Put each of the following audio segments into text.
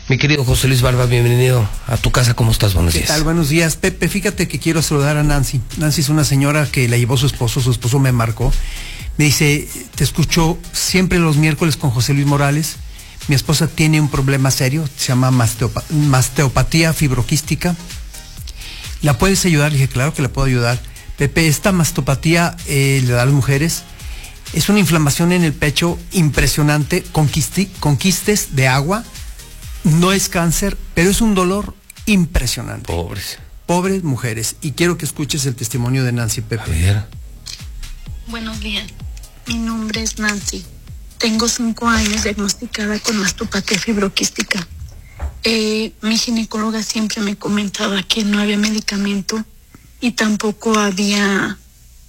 Mi querido José Luis Barba, bienvenido a tu casa. ¿Cómo estás? Buenos días. ¿Qué tal? Buenos días, Pepe. Fíjate que quiero saludar a Nancy. Nancy es una señora que la llevó su esposo me marcó. Me dice, te escucho siempre los miércoles con José Luis Morales. Mi esposa tiene un problema serio, se llama masteopatía fibroquística. ¿La puedes ayudar? Le dije, claro que la puedo ayudar. Pepe, esta masteopatía le da a las mujeres. Es una inflamación en el pecho impresionante, con quistes de agua. No es cáncer, pero es un dolor impresionante. Pobres mujeres. Y quiero que escuches el testimonio de Nancy, Pepe. A ver. Buenos días. Mi nombre es Nancy. Tengo 5 años diagnosticada con mastopatia fibroquística. Mi ginecóloga siempre me comentaba que no había medicamento y tampoco había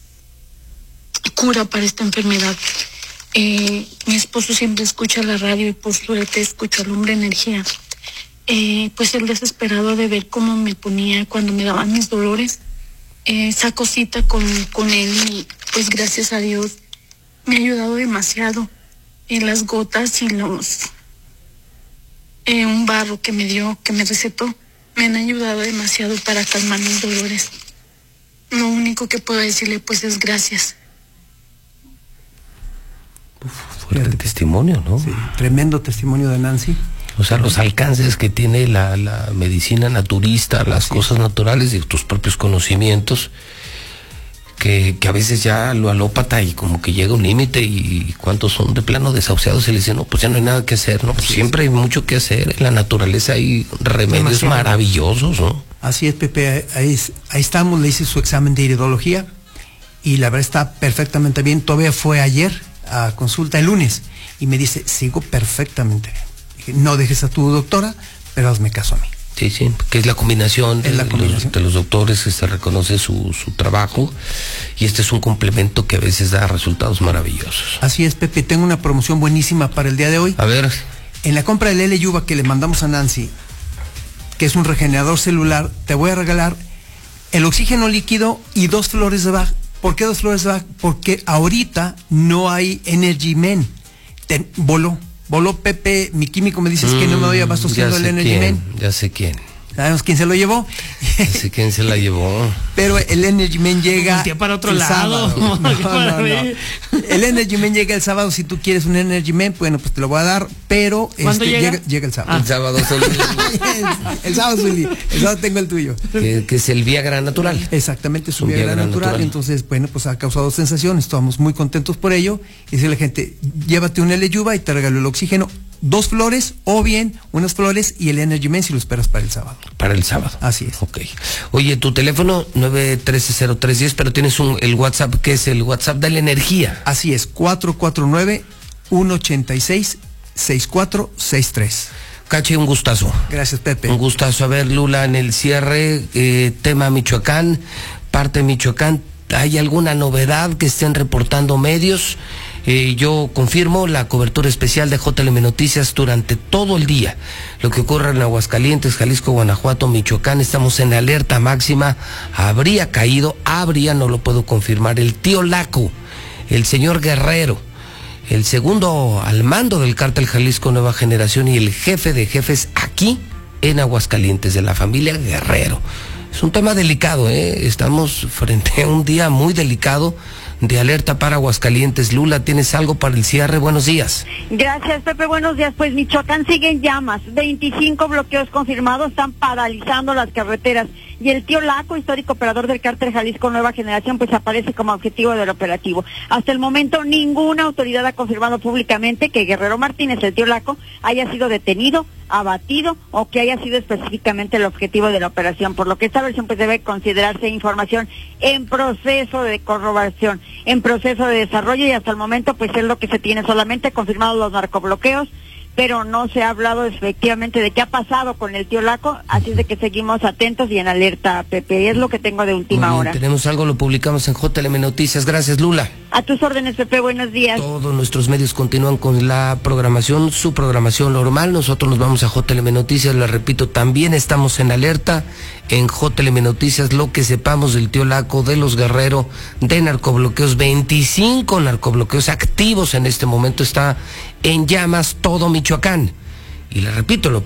cura para esta enfermedad. Mi esposo siempre escucha la radio y por suerte escucho Lumbre Energía. Pues el desesperado de ver cómo me ponía cuando me daban mis dolores, saco cita con él y pues gracias a Dios me ha ayudado demasiado. Las gotas y un barro que me dio, que me recetó, me han ayudado demasiado para calmar mis dolores. Lo único que puedo decirle pues es gracias. Fuerte testimonio, ¿no? Sí, tremendo testimonio de Nancy. O sea, los alcances que tiene la medicina naturista, las cosas naturales y tus propios conocimientos, que a veces ya lo alópata y como que llega un límite y cuántos son de plano desahuciados y le dicen, no, pues ya no hay nada que hacer, ¿no? Pues siempre hay mucho que hacer, en la naturaleza hay remedios maravillosos, ¿no? Así es, Pepe, ahí estamos, le hice su examen de iridología y la verdad está perfectamente bien. Todavía fue ayer a consulta el lunes y me dice, sigo perfectamente bien. Dije, no dejes a tu doctora, pero hazme caso a mí. Sí, que es la combinación de los doctores que se reconoce su trabajo y este es un complemento que a veces da resultados maravillosos. Así es, Pepe, tengo una promoción buenísima para el día de hoy. A ver. En la compra del L-Yuva que le mandamos a Nancy, que es un regenerador celular, te voy a regalar el oxígeno líquido y 2 flores de Bach. ¿Por qué 2 flores de Bach? Porque ahorita no hay Energy Men. Voló Pepe, mi químico, me dices que no me doy abasto siendo el Energy Men. Ya sé quién. Sabemos quién se lo llevó. Ya sé quién se la llevó. Pero el Energy Men llega para otro el lado. No. El Energy Men llega el sábado. Si tú quieres un Energy Men, bueno, pues te lo voy a dar. Pero ¿cuándo llega? Llega el sábado. El sábado solo. El sábado, Zuli. El sábado tengo el tuyo. Que es el Viagra natural. Exactamente, es un Viagra natural. Entonces, bueno, pues ha causado sensación. Estamos muy contentos por ello. Y dice la gente, llévate un L-Yuva y te regalo el oxígeno. 2 flores o bien unas flores y el Energy Men si lo esperas para el sábado. Para el sábado. Así es. Ok. Oye, tu teléfono 9130310, pero tienes el WhatsApp que es el WhatsApp de la energía. Así es, 449-186-6463. Cachi, un gustazo. Gracias, Pepe. Un gustazo. A ver, Lula, en el cierre, tema Michoacán, parte de Michoacán, ¿hay alguna novedad que estén reportando medios? Yo confirmo la cobertura especial de JLM Noticias durante todo el día. Lo que ocurre en Aguascalientes, Jalisco, Guanajuato, Michoacán, estamos en alerta máxima. Habría caído, no lo puedo confirmar, el tío Laco, el señor Guerrero, el segundo al mando del cártel Jalisco Nueva Generación y el jefe de jefes aquí en Aguascalientes, de la familia Guerrero. Es un tema delicado, estamos frente a un día muy delicado de alerta para Aguascalientes. Lula, ¿tienes algo para el cierre? Buenos días. Gracias, Pepe, buenos días. Pues Michoacán sigue en llamas, 25 bloqueos confirmados, están paralizando las carreteras y el tío Laco, histórico operador del cártel Jalisco Nueva Generación, pues aparece como objetivo del operativo. Hasta el momento ninguna autoridad ha confirmado públicamente que Guerrero Martínez, el tío Laco, haya sido detenido, abatido o que haya sido específicamente el objetivo de la operación, por lo que esta versión pues debe considerarse información en proceso de corroboración, en proceso de desarrollo y hasta el momento pues es lo que se tiene, solamente confirmados los narcobloqueos, pero no se ha hablado efectivamente de qué ha pasado con el tío Laco, así es de que seguimos atentos y en alerta, Pepe, es lo que tengo de última hora. Tenemos algo, lo publicamos en JLM Noticias. Gracias, Lula. A tus órdenes, Pepe, buenos días. Todos nuestros medios continúan con la programación, su programación normal. Nosotros nos vamos a JLM Noticias, les repito, también estamos en alerta en JLM Noticias, lo que sepamos del tío Laco, de los Guerrero, de narcobloqueos, 25 narcobloqueos activos en este momento, está en llamas todo Michoacán. Y les repito, lo